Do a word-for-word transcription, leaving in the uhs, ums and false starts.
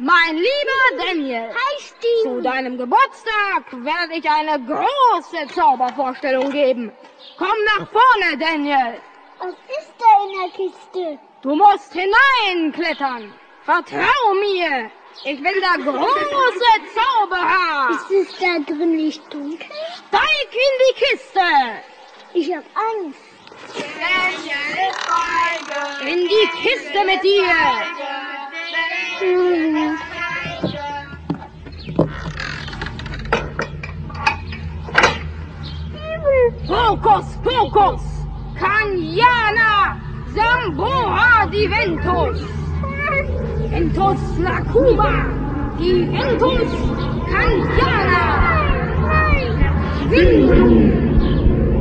Mein lieber Daniel, Hi, Steve. zu deinem Geburtstag werde ich eine große Zaubervorstellung geben. Komm nach vorne, Daniel. Was ist da in der Kiste? Du musst hineinklettern. Vertrau mir. Ich will da große Zauber haben. Ist es da drin nicht dunkel? Steig in die Kiste. Ich hab Angst. In die Kiste mit dir. Hm. Hokus Pokus. Kanjana. Sambora Diventus. Ventus Nakuma. Diventus Kanjana. Schwingung.